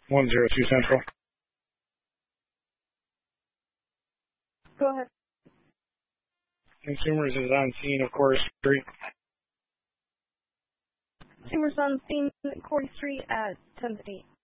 102 Central. Go ahead. Consumers is on scene of Corey Street. Consumers on scene at Corey Street at 10:50.